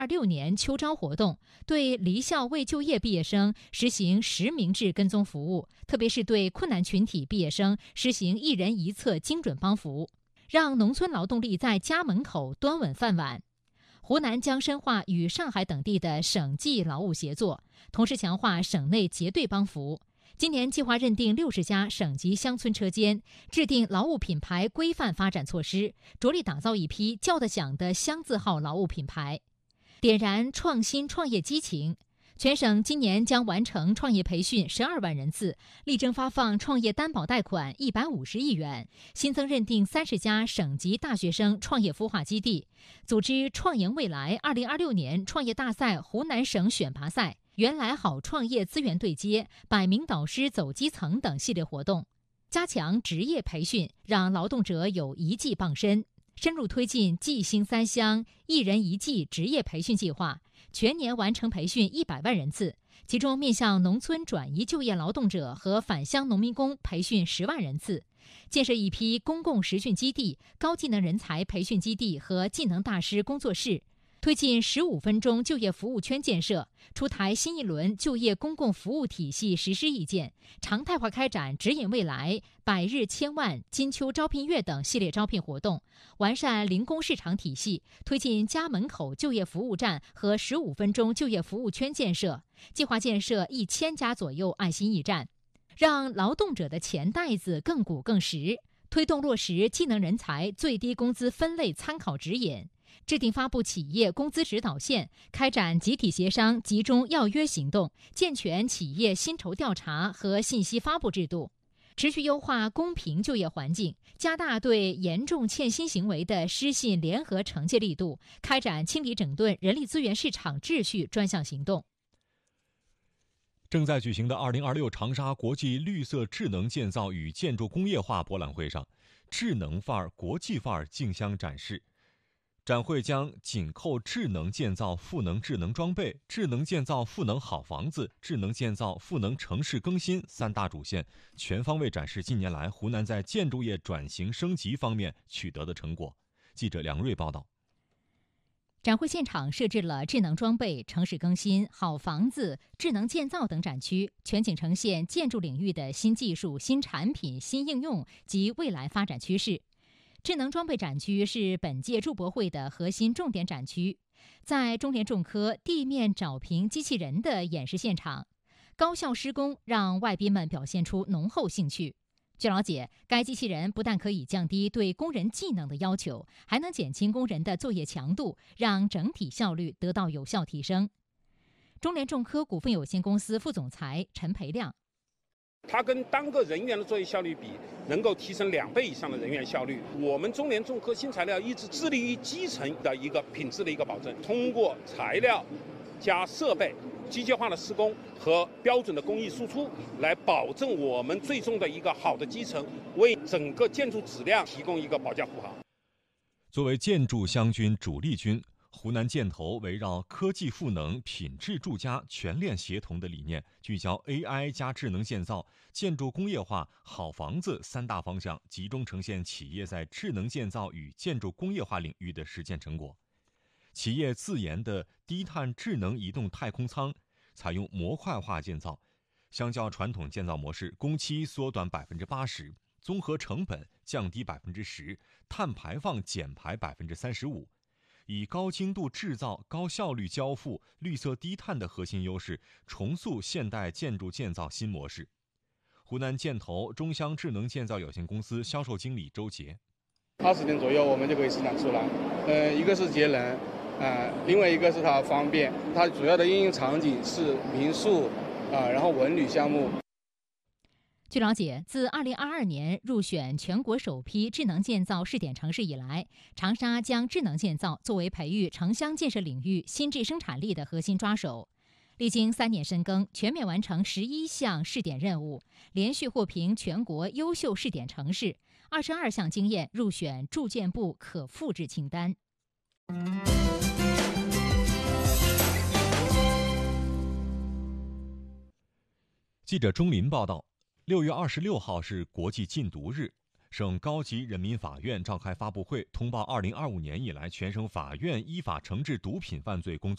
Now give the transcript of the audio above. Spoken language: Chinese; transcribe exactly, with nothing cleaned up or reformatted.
二六年秋招活动，对离校未就业毕业生实行实名制跟踪服务，特别是对困难群体毕业生实行一人一策精准帮扶，让农村劳动力在家门口端稳饭碗。湖南将深化与上海等地的省际劳务协作，同时强化省内结对帮扶。今年计划认定六十家省级乡村车间，制定劳务品牌规范发展措施，着力打造一批叫得响的乡字号劳务品牌。点燃创新创业激情，全省今年将完成创业培训十二万人次，力争发放创业担保贷款一百五十亿元，新增认定三十家省级大学生创业孵化基地，组织创赢未来二零二六年创业大赛湖南省选拔赛、原来好创业资源对接、百名导师走基层等系列活动，加强职业培训，让劳动者有一技傍身。深入推进技兴三乡一人一技职业培训计划，全年完成培训一百万人次，其中面向农村转移就业劳动者和返乡农民工培训十万人次，建设一批公共实训基地、高技能人才培训基地和技能大师工作室，推进十五分钟就业服务圈建设，出台新一轮就业公共服务体系实施意见，常态化开展指引未来、百日千万、金秋招聘月等系列招聘活动，完善零工市场体系，推进家门口就业服务站和十五分钟就业服务圈建设，计划建设一千家左右爱心驿站，让劳动者的钱袋子更鼓更实，推动落实技能人才最低工资分类参考指引。制定发布企业工资指导线，开展集体协商集中要约行动，健全企业薪酬调查和信息发布制度，持续优化公平就业环境，加大对严重欠薪行为的失信联合惩戒力度，开展清理整顿人力资源市场秩序专项行动。 正在举行的二零二六长沙国际绿色智能建造与建筑工业化博览会上，智能范儿、国际范儿竞相展示。展会将紧扣智能建造赋能智能装备、智能建造赋能好房子、智能建造赋能城市更新三大主线，全方位展示近年来湖南在建筑业转型升级方面取得的成果。记者梁瑞报道。 展会现场设置了智能装备、城市更新、好房子、智能建造等展区，全景呈现建筑领域的新技术、新产品、新应用及未来发展趋势。智能装备展区是本届筑博会的核心重点展区，在中联重科地面找平机器人的演示现场，高效施工让外宾们表现出浓厚兴趣。据了解，该机器人不但可以降低对工人技能的要求，还能减轻工人的作业强度，让整体效率得到有效提升。中联重科股份有限公司副总裁陈培亮， 它跟单个人员的作业效率比，能够提升两倍以上的人员效率。我们中联重科新材料一直致力于基层的一个品质的一个保证，通过材料加设备、机械化的施工和标准的工艺输出，来保证我们最终的一个好的基层，为整个建筑质量提供一个保驾护航。 作为建筑湘军主力军，湖南建投围绕科技赋能、品质筑家全链协同的理念，聚焦 A I 加智能建造、建筑工业化、好房子三大方向，集中呈现企业在智能建造与建筑工业化领域的实践成果。企业自研的低碳智能移动太空舱采用模块化建造，相较传统建造模式，工期缩短百分之八十，综合成本降低百分之十，碳排放减排百分之三十五。以高精度制造、高效率交付、绿色低碳的核心优势，重塑现代建筑建造新模式。湖南建投中乡智能建造有限公司销售经理周杰： 二十天左右我们就可以生产出来。呃，一个是节能，呃，另外一个是它方便。它主要的应用场景是民宿，啊、呃，然后文旅项目。 据了解，自二零二二年入选全国首批智能建造试点城市以来，长沙将智能建造作为培育城乡建设领域新质生产力的核心抓手。历经三年深耕，全面完成十一项试点任务，连续获评全国优秀试点城市，二十二项经验入选住建部可复制清单。 记者钟林报道。六月二十六号是国际禁毒日， 省高级人民法院召开发布会，通报二零二五年以来全省法院依法惩治毒品犯罪工作